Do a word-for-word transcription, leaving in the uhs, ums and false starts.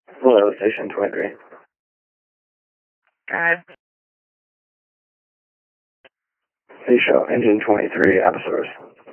Hello, Station twenty-three. God. Hey, show, Engine twenty-three, Alpha Source.